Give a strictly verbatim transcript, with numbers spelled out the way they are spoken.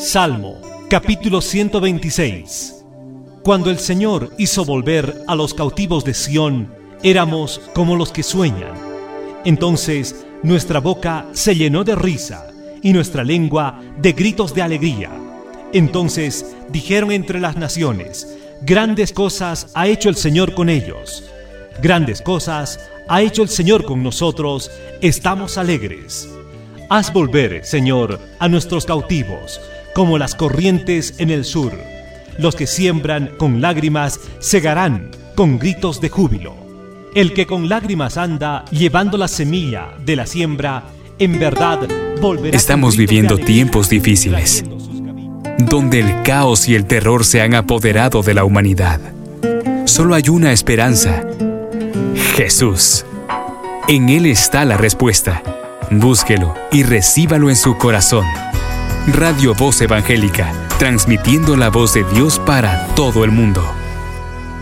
Salmo, capítulo ciento veintiséis. Cuando el Señor hizo volver a los cautivos de Sión, éramos como los que sueñan. Entonces nuestra boca se llenó de risa y nuestra lengua de gritos de alegría. Entonces dijeron entre las naciones: grandes cosas ha hecho el Señor con ellos. Grandes cosas ha hecho el Señor con nosotros, estamos alegres. Haz volver, Señor, a nuestros cautivos, como las corrientes en el sur. Los que siembran con lágrimas segarán con gritos de júbilo. El que con lágrimas anda llevando la semilla de la siembra, en verdad volverá. Estamos viviendo tiempos difíciles, donde el caos y el terror se han apoderado de la humanidad. Solo hay una esperanza: Jesús. En Él está la respuesta. Búsquelo y recíbalo en su corazón. Radio Voz Evangélica, transmitiendo la voz de Dios para todo el mundo.